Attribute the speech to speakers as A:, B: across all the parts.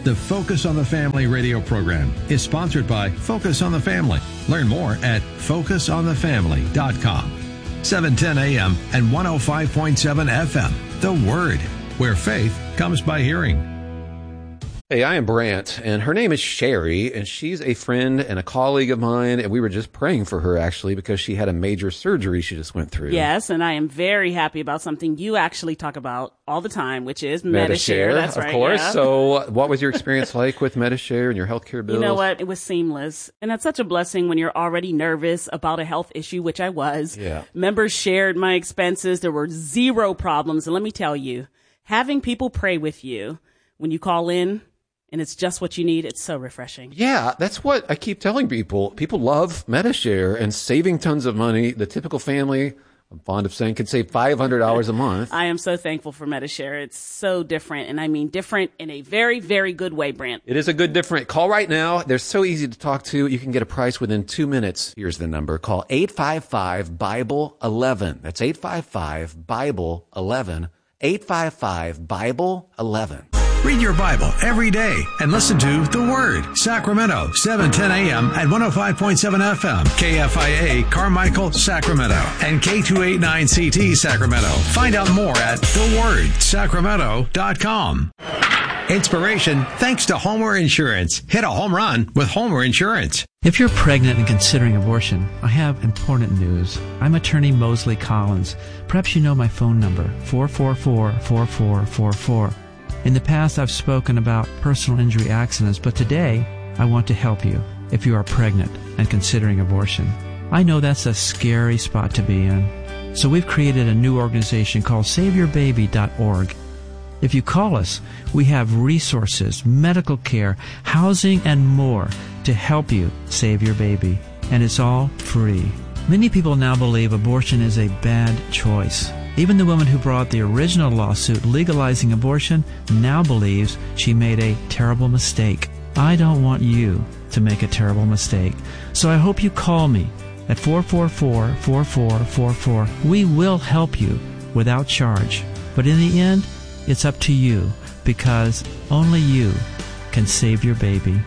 A: The Focus on the Family radio program is sponsored by Focus on the Family. Learn more at focusonthefamily.com. 710 AM and 105.7 FM. The Word, where faith comes by hearing.
B: Hey, I am Brant, and her name is Sherry, and she's a friend and a colleague of mine, and we were just praying for her, actually, because she had a major surgery she just went through.
C: Yes, and I am very happy about something you actually talk about all the time, which is Medi-Share. That's right,
B: of course.
C: Yeah.
B: So what was your experience like with Medi-Share and your healthcare bills?
C: You know what? It was seamless. And that's such a blessing when you're already nervous about a health issue, which I was.
B: Yeah.
C: Members shared my expenses. There were zero problems. And let me tell you, having people pray with you when you call in, and it's just what you need, it's so refreshing.
B: Yeah, that's what I keep telling people. People love Medi-Share and saving tons of money. The typical family, I'm fond of saying, could save $500 a month.
C: I am so thankful for Medi-Share. It's so different, and I mean different in a very, very good way, Brant.
B: It is a good different. Call right now. They're so easy to talk to. You can get a price within 2 minutes. Here's the number. Call 855-BIBLE-11. That's 855-BIBLE-11. 855-BIBLE-11.
A: Read your Bible every day and listen to The Word. Sacramento, 710 AM and 105.7 FM. KFIA, Carmichael, Sacramento. And K289CT, Sacramento. Find out more at thewordsacramento.com. Inspiration thanks to Homer Insurance. Hit a home run with Homer Insurance.
D: If you're pregnant and considering abortion, I have important news. I'm attorney Mosley Collins. Perhaps you know my phone number, 444-4444. In the past, I've spoken about personal injury accidents, but today, I want to help you if you are pregnant and considering abortion. I know that's a scary spot to be in. So we've created a new organization called SaveYourBaby.org. If you call us, we have resources, medical care, housing, and more to help you save your baby. And it's all free. Many people now believe abortion is a bad choice. Even the woman who brought the original lawsuit legalizing abortion now believes she made a terrible mistake. I don't want you to make a terrible mistake. So I hope you call me at 444-4444. We will help you without charge. But in the end, it's up to you, because only you can save your baby.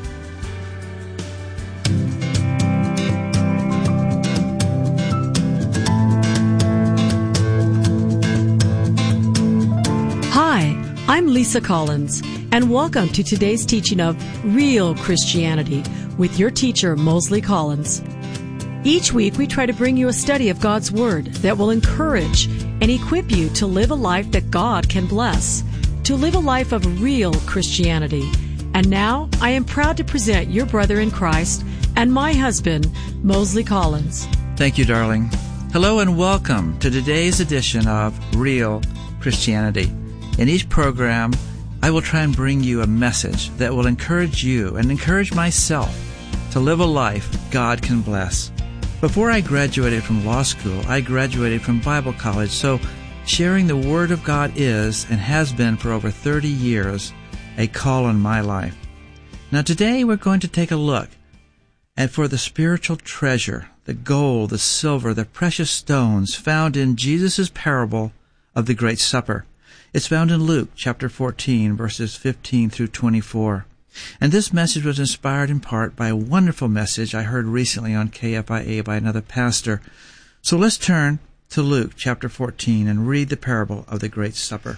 E: Hi, I'm Lisa Collins, and welcome to today's teaching of Real Christianity with your teacher, Mosley Collins. Each week, we try to bring you a study of God's Word that will encourage and equip you to live a life that God can bless, to live a life of real Christianity. And now, I am proud to present your brother in Christ and my husband, Mosley Collins.
D: Thank you, darling. Hello and welcome to today's edition of Real Christianity. In each program, I will try and bring you a message that will encourage you and encourage myself to live a life God can bless. Before I graduated from law school, I graduated from Bible college, so sharing the Word of God is, and has been for over 30 years, a call on my life. Now today we're going to take a look at for the spiritual treasure, the gold, the silver, the precious stones found in Jesus' parable of the Great Supper. It's found in Luke chapter 14, verses 15 through 24. And this message was inspired in part by a wonderful message I heard recently on KFIA by another pastor. So let's turn to Luke chapter 14 and read the parable of the Great Supper.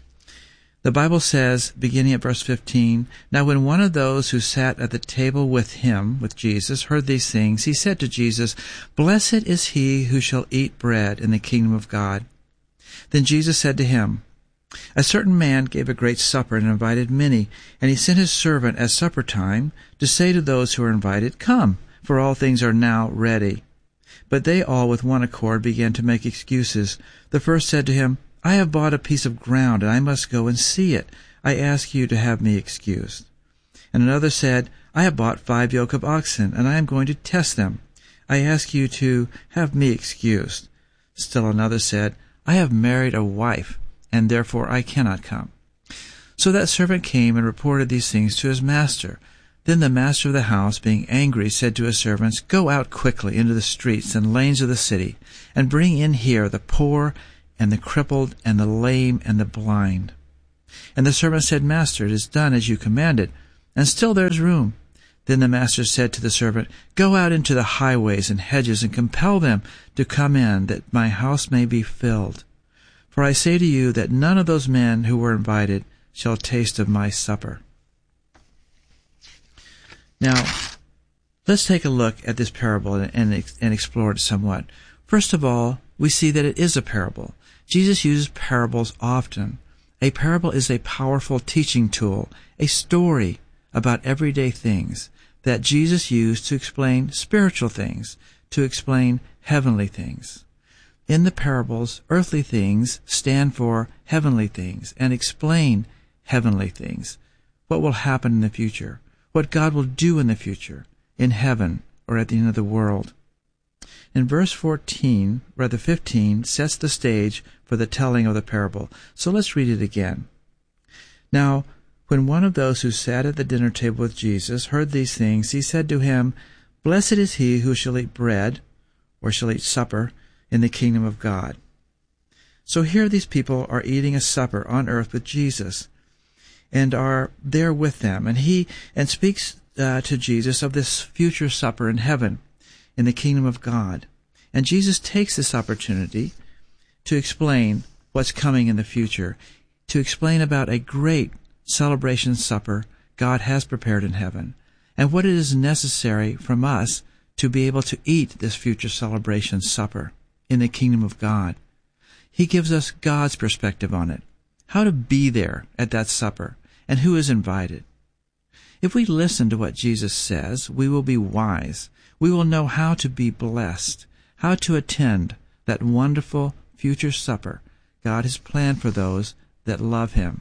D: The Bible says, beginning at verse 15, Now when one of those who sat at the table with him, with Jesus, heard these things, he said to Jesus, Blessed is he who shall eat bread in the kingdom of God. Then Jesus said to him, A certain man gave a great supper and invited many, and he sent his servant at supper time to say to those who were invited, Come, for all things are now ready. But they all with one accord began to make excuses. The first said to him, I have bought a piece of ground, and I must go and see it. I ask you to have me excused. And another said, I have bought 5 yoke of oxen, and I am going to test them. I ask you to have me excused. Still another said, I have married a wife, and therefore I cannot come. So that servant came and reported these things to his master. Then the master of the house, being angry, said to his servants, Go out quickly into the streets and lanes of the city, and bring in here the poor and the crippled and the lame and the blind. And the servant said, Master, it is done as you commanded, and still there is room. Then the master said to the servant, Go out into the highways and hedges, and compel them to come in, that my house may be filled. For I say to you that none of those men who were invited shall taste of my supper. Now, let's take a look at this parable and explore it somewhat. First of all, we see that it is a parable. Jesus uses parables often. A parable is a powerful teaching tool, a story about everyday things that Jesus used to explain spiritual things, to explain heavenly things. In the parables, earthly things stand for heavenly things and explain heavenly things. What will happen in the future? What God will do in the future, in heaven or at the end of the world. In verse 15 sets the stage for the telling of the parable. So let's read it again. Now, when one of those who sat at the dinner table with Jesus heard these things, he said to him, Blessed is he who shall eat bread, or shall eat supper, in the kingdom of God. So here these people are eating a supper on earth with Jesus, and are there with them. And he speaks to Jesus of this future supper in heaven, in the kingdom of God. And Jesus takes this opportunity to explain what's coming in the future, to explain about a great celebration supper God has prepared in heaven, and what it is necessary from us to be able to eat this future celebration supper in the kingdom of God. He gives us God's perspective on it, how to be there at that supper, and who is invited. If we listen to what Jesus says, we will be wise. We will know how to be blessed, how to attend that wonderful future supper God has planned for those that love Him.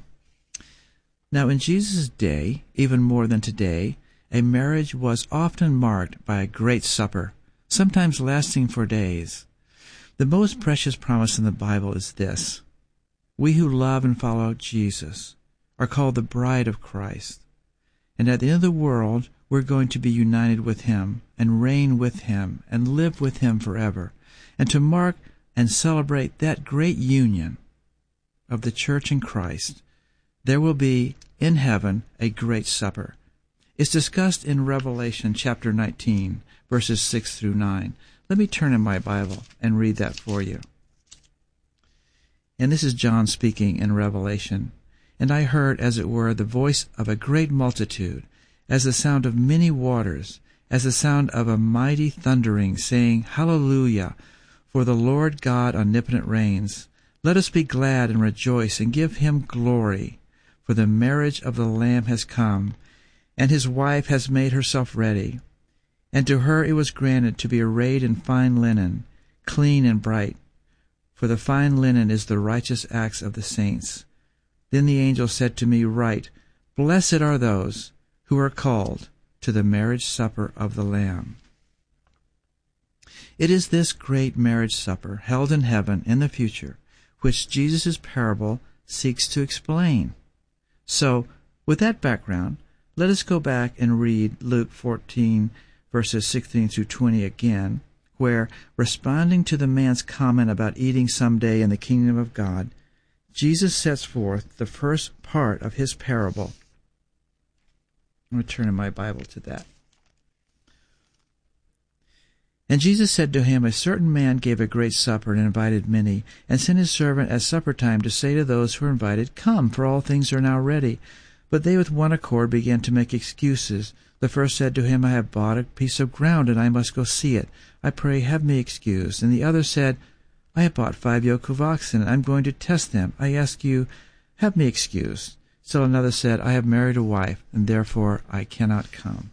D: Now, in Jesus' day, even more than today, a marriage was often marked by a great supper, sometimes lasting for days. The most precious promise in the Bible is this: we who love and follow Jesus are called the bride of Christ. And at the end of the world, we're going to be united with Him and reign with Him and live with Him forever. And to mark and celebrate that great union of the church in Christ, there will be in heaven a great supper. It's discussed in Revelation chapter 19, verses 6 through 9. Let me turn in my Bible and read that for you. And this is John speaking in Revelation. And I heard, as it were, the voice of a great multitude, as the sound of many waters, as the sound of a mighty thundering, saying, Hallelujah! For the Lord God omnipotent reigns. Let us be glad and rejoice and give Him glory. For the marriage of the Lamb has come, and His wife has made herself ready. And to her it was granted to be arrayed in fine linen, clean and bright. For the fine linen is the righteous acts of the saints. Then the angel said to me, Write, Blessed are those who are called to the marriage supper of the Lamb. It is this great marriage supper held in heaven in the future which Jesus' parable seeks to explain. So, with that background, let us go back and read Luke 14, verses 16 through 20 again, where, responding to the man's comment about eating someday in the kingdom of God, Jesus sets forth the first part of His parable. I'm going to turn in my Bible to that. And Jesus said to him, A certain man gave a great supper and invited many, and sent his servant at supper time to say to those who were invited, Come, for all things are now ready. But they with one accord began to make excuses. The first said to him, I have bought a piece of ground, and I must go see it. I pray, have me excused. And the other said, I have bought 5 yoke of oxen, and I am going to test them. I ask you, have me excused. Still another said, I have married a wife, and therefore I cannot come.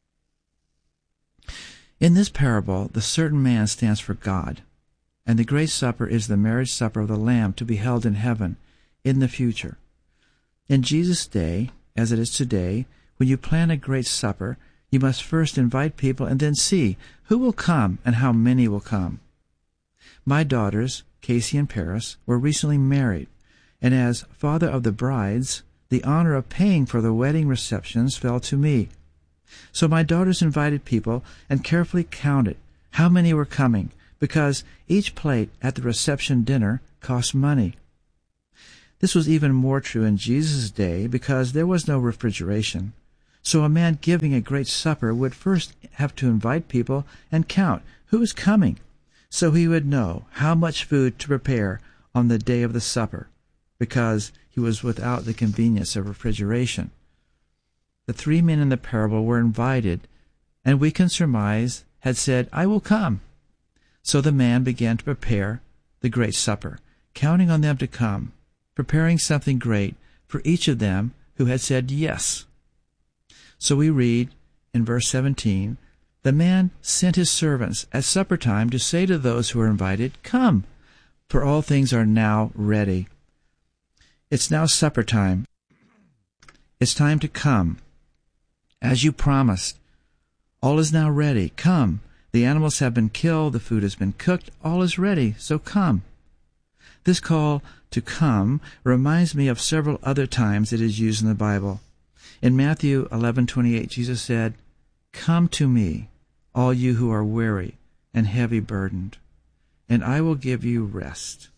D: In this parable, the certain man stands for God, and the great supper is the marriage supper of the Lamb to be held in heaven in the future. In Jesus' day, as it is today, when you plan a great supper, you must first invite people and then see who will come and how many will come. My daughters, Casey and Paris, were recently married, and as father of the brides, the honor of paying for the wedding receptions fell to me. So my daughters invited people and carefully counted how many were coming, because each plate at the reception dinner cost money. This was even more true in Jesus' day because there was no refrigeration. So a man giving a great supper would first have to invite people and count who is coming, so he would know how much food to prepare on the day of the supper, because he was without the convenience of refrigeration. The 3 men in the parable were invited, and we can surmise had said, "I will come." So the man began to prepare the great supper, counting on them to come, preparing something great for each of them who had said yes. So we read in verse 17, "The man sent his servants at supper time to say to those who were invited, 'Come, for all things are now ready.'" It's now supper time. It's time to come. As you promised, all is now ready. Come. The animals have been killed, the food has been cooked, all is ready, so come. This call to come reminds me of several other times it is used in the Bible. In Matthew 11:28, Jesus said, "Come to me, all you who are weary and heavy burdened, and I will give you rest."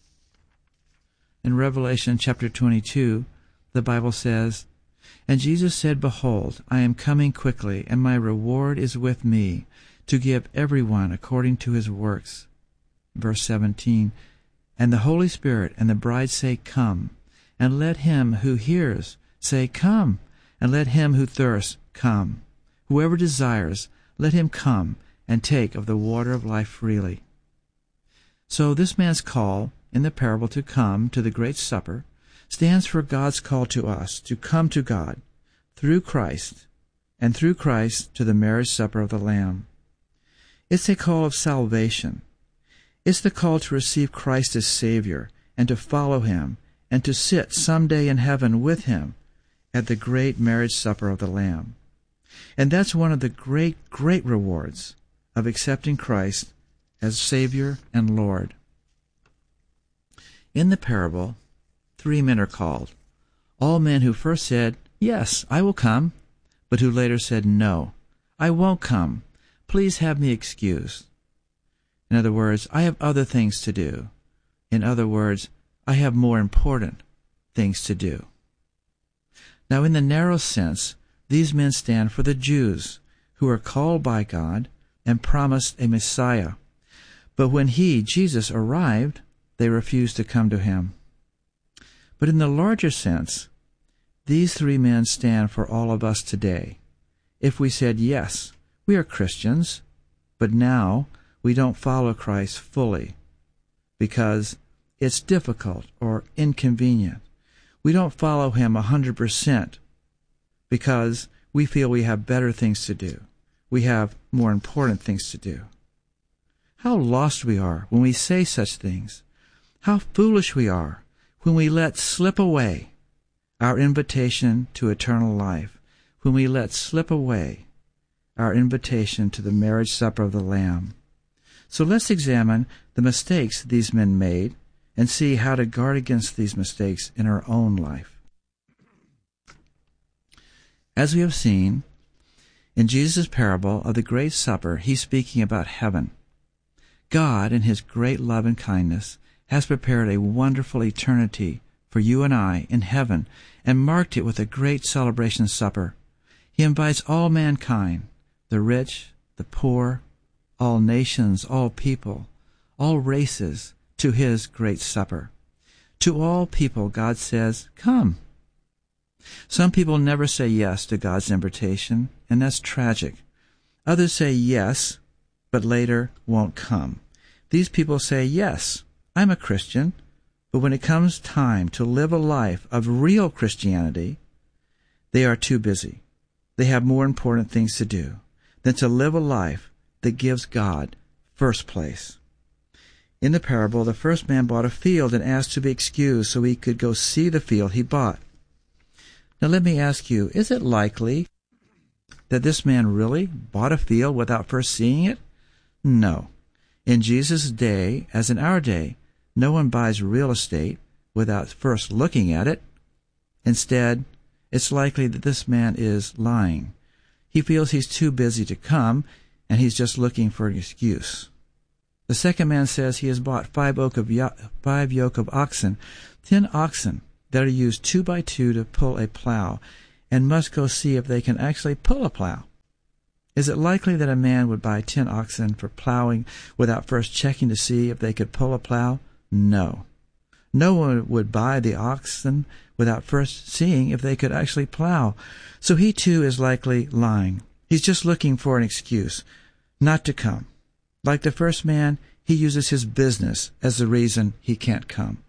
D: In Revelation chapter 22, the Bible says, "And Jesus said, Behold, I am coming quickly, and my reward is with me, to give everyone according to his works." Verse 17, "And the Holy Spirit and the bride say, Come, and let him who hears say, Come, and let him who thirsts come. Whoever desires, let him come and take of the water of life freely." So this man's call in the parable to come to the great supper stands for God's call to us to come to God through Christ, and through Christ to the marriage supper of the Lamb. It's a call of salvation. It's the call to receive Christ as Savior and to follow Him and to sit someday in heaven with Him at the great marriage supper of the Lamb. And that's one of the great, great rewards of accepting Christ as Savior and Lord. In the parable, 3 men are called, all men who first said, "Yes, I will come," but who later said, "No, I won't come. Please have me excused." In other words, I have other things to do. In other words, I have more important things to do. Now, in the narrow sense, these men stand for the Jews who are called by God and promised a Messiah. But when He, Jesus, arrived, they refused to come to Him. But in the larger sense, these 3 men stand for all of us today. If we said, yes, we are Christians, but now we don't follow Christ fully because it's difficult or inconvenient. We don't follow Him 100% because we feel we have better things to do. We have more important things to do. How lost we are when we say such things. How foolish we are when we let slip away our invitation to eternal life, when we let slip away our invitation to the marriage supper of the Lamb. So let's examine the mistakes these men made and see how to guard against these mistakes in our own life. As we have seen, in Jesus' parable of the Great Supper, He's speaking about heaven. God, in His great love and kindness, has prepared a wonderful eternity for you and I in heaven and marked it with a great celebration supper. He invites all mankind, the rich, the poor, all nations, all people, all races, to His great supper. To all people, God says, come. Some people never say yes to God's invitation, and that's tragic. Others say yes, but later won't come. These people say, yes, I'm a Christian, but when it comes time to live a life of real Christianity, they are too busy. They have more important things to do than to live a life that gives God first place. In the parable, the first man bought a field and asked to be excused so he could go see the field he bought. Now let me ask you, is it likely that this man really bought a field without first seeing it? No. In Jesus' day, as in our day, no one buys real estate without first looking at it. Instead, it's likely that this man is lying. He feels he's too busy to come, and he's just looking for an excuse. The second man says he has bought 5 yoke of oxen, 10 oxen that are used 2 by 2 to pull a plow and must go see if they can actually pull a plow? Is it likely that a man would buy 10 oxen for plowing without first checking to see if they could pull a plow? No. No one would buy the oxen without first seeing if they could actually plow. So he too is likely lying. He's just looking for an excuse not to come. Like the first man, he uses his business as the reason he can't come.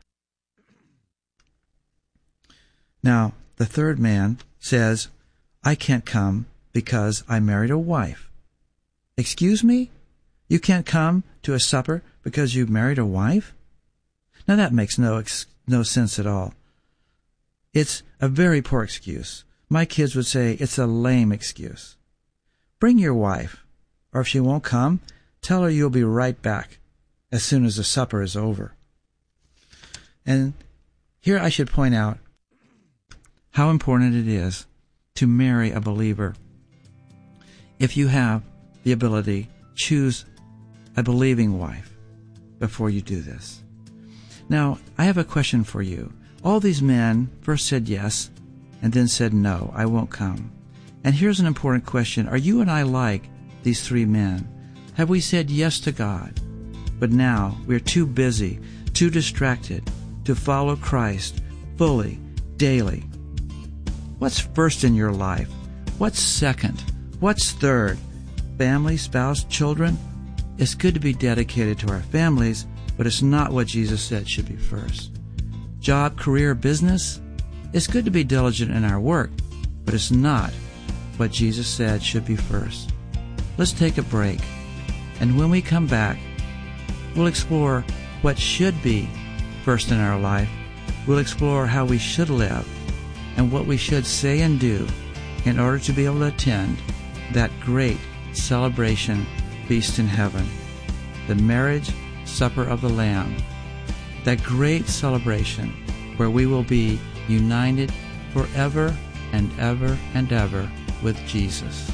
D: Now, the third man says, I can't come because I married a wife. Excuse me? You can't come to a supper because you married a wife? Now that makes no sense at all. It's a very poor excuse. My kids would say it's a lame excuse. Bring your wife, or if she won't come, tell her you'll be right back as soon as the supper is over. And here I should point out how important it is to marry a believer. If you have the ability, choose a believing wife before you do this. Now, I have a question for you. All these men first said yes and then said no, I won't come. And here's an important question. Are you and I like these 3 men? Have we said yes to God? But now we're too busy, too distracted to follow Christ fully, daily. What's first in your life? What's second? What's third? Family, spouse, children? It's good to be dedicated to our families, but it's not what Jesus said should be first. Job, career, business? It's good to be diligent in our work, but it's not what Jesus said should be first. Let's take a break, and when we come back, we'll explore what should be first in our life. We'll explore how we should live and what we should say and do in order to be able to attend that great celebration feast in heaven, the marriage supper of the Lamb, that great celebration where we will be united forever and ever and ever with Jesus.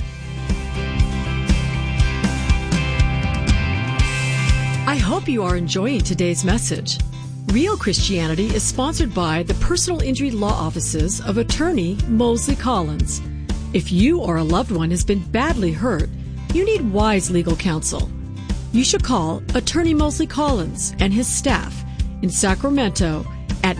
E: I hope you are enjoying today's message. Real Christianity is sponsored by the Personal Injury Law Offices of Attorney Mosley Collins. If you or a loved one has been badly hurt, you need wise legal counsel. You should call Attorney Mosley Collins and his staff in Sacramento at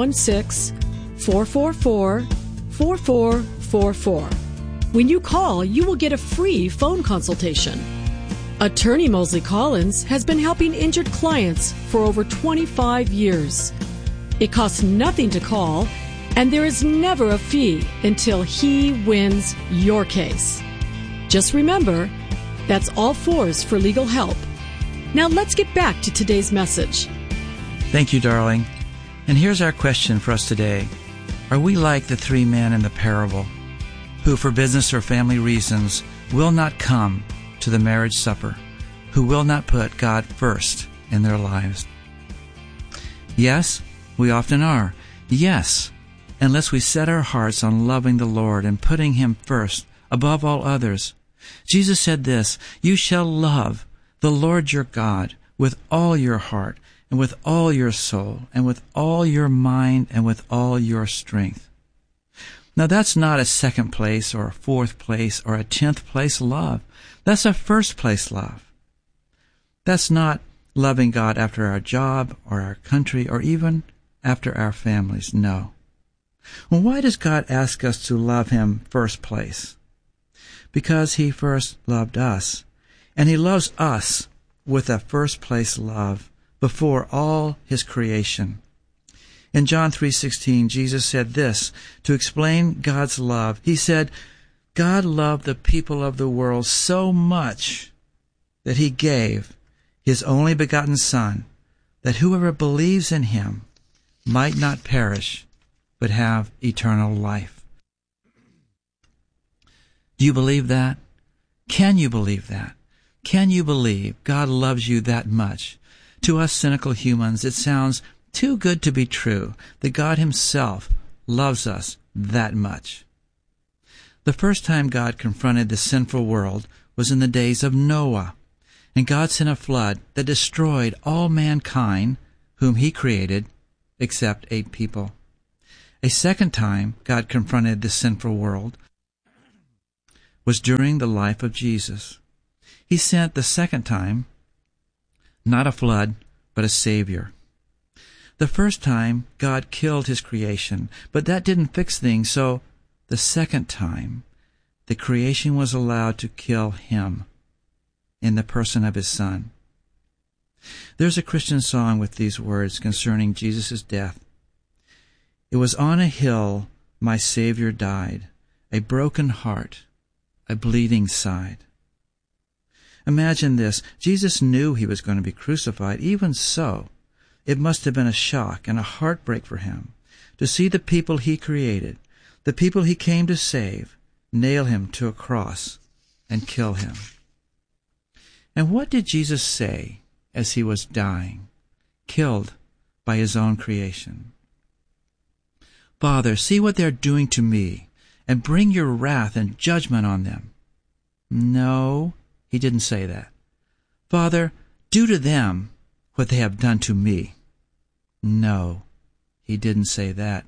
E: 916-444-4444. When you call, you will get a free phone consultation. Attorney Mosley Collins has been helping injured clients for over 25 years. It costs nothing to call, and there is never a fee until he wins your case. Just remember, that's all fours for legal help. Now let's get back to today's message.
D: Thank you, darling. And here's our question for us today. Are we like the 3 men in the parable who, for business or family reasons, will not come to the marriage supper, who will not put God first in their lives? Yes, we often are. Yes, unless we set our hearts on loving the Lord and putting Him first above all others. Jesus said this, "You shall love the Lord your God with all your heart and with all your soul and with all your mind and with all your strength." Now that's not a second place or a fourth place or a 10th place love. That's a first place love. That's not loving God after our job or our country or even after our families. No. Well, why does God ask us to love Him first place? Because He first loved us. And He loves us with a first place love before all His creation. In John 3:16, Jesus said this to explain God's love. He said, God loved the people of the world so much that He gave His only begotten Son, that whoever believes in Him might not perish, but have eternal life. Do you believe that? Can you believe that? Can you believe God loves you that much? To us cynical humans, it sounds too good to be true that God Himself loves us that much. The first time God confronted the sinful world was in the days of Noah, and God sent a flood that destroyed all mankind whom He created except 8 people. A second time God confronted the sinful world was during the life of Jesus. He sent the second time not a flood, but a Savior. The first time God killed his creation, but that didn't fix things, so the second time the creation was allowed to kill him in the person of his Son. There's a Christian song with these words concerning Jesus' death. It was on a hill my Savior died, a broken heart, a bleeding side. Imagine this. Jesus knew he was going to be crucified. Even so, it must have been a shock and a heartbreak for him to see the people he created, the people he came to save, nail him to a cross and kill him. And what did Jesus say as he was dying, killed by his own creation? Father, see what they're doing to me, and bring your wrath and judgment on them. No, he didn't say that. Father, do to them what they have done to me. No, he didn't say that.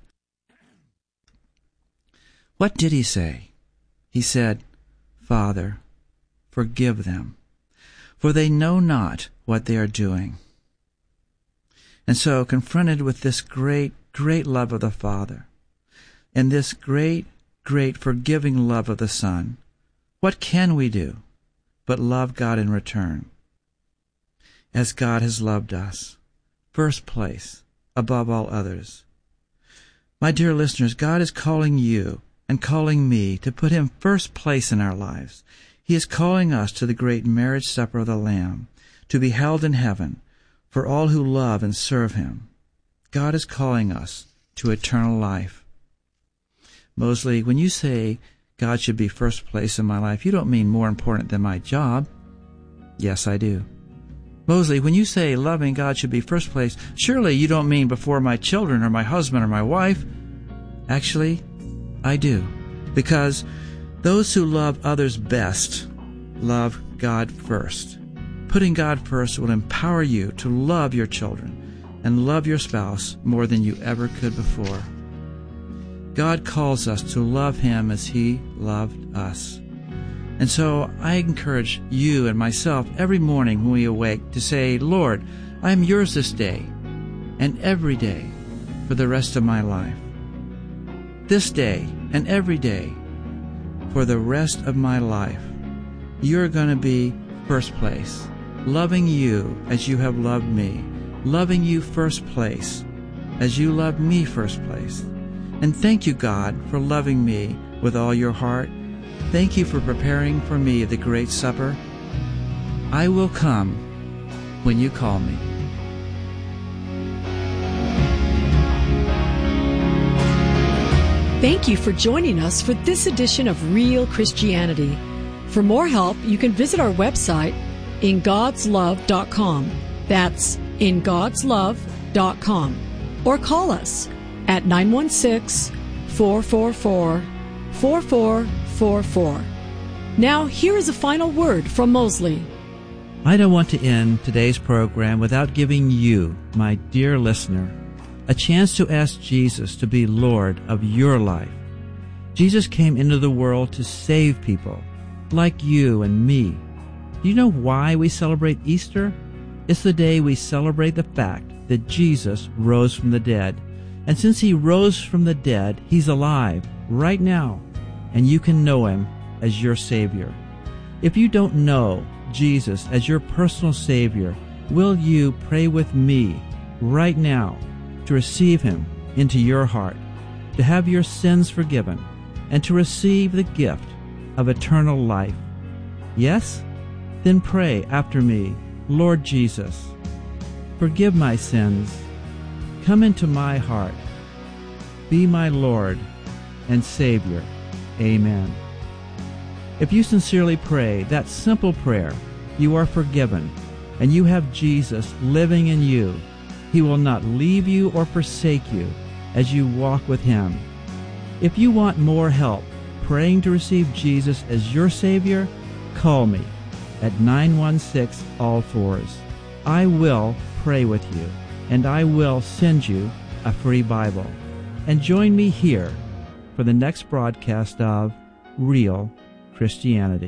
D: What did he say? He said, Father, forgive them, for they know not what they are doing. And so, confronted with this great, great love of the Father, and this great, great forgiving love of the Son, what can we do but love God in return? As God has loved us, first place, above all others. My dear listeners, God is calling you and calling me to put him first place in our lives. He is calling us to the great marriage supper of the Lamb, to be held in heaven for all who love and serve him. God is calling us to eternal life. Mosley, when you say God should be first place in my life, you don't mean more important than my job. Yes, I do. Mosley, when you say loving God should be first place, surely you don't mean before my children or my husband or my wife. Actually, I do. Because those who love others best love God first. Putting God first will empower you to love your children and love your spouse more than you ever could before. God calls us to love him as he loved us. And so I encourage you and myself every morning when we awake to say, Lord, I am yours this day and every day for the rest of my life. This day and every day for the rest of my life, you're going to be first place, loving you as you have loved me, loving you first place as you loved me first place. And thank you, God, for loving me with all your heart. Thank you for preparing for me the great supper. I will come when you call me.
E: Thank you for joining us for this edition of Real Christianity. For more help, you can visit our website, ingodslove.com. That's ingodslove.com. Or call us at 916-444-4444. Now, here is a final word from Mosley.
D: I don't want to end today's program without giving you, my dear listener, a chance to ask Jesus to be Lord of your life. Jesus came into the world to save people like you and me. Do you know why we celebrate Easter? It's the day we celebrate the fact that Jesus rose from the dead. And since he rose from the dead, he's alive right now, and you can know him as your Savior. If you don't know Jesus as your personal Savior, will you pray with me right now to receive him into your heart, to have your sins forgiven, and to receive the gift of eternal life? Yes? Then pray after me, Lord Jesus, forgive my sins. Come into my heart. Be my Lord and Savior. Amen. If you sincerely pray that simple prayer, you are forgiven, and you have Jesus living in you. He will not leave you or forsake you as you walk with him. If you want more help praying to receive Jesus as your Savior, call me at 916-ALL-4s. I will pray with you, and I will send you a free Bible. and join me here for the next broadcast of Real Christianity.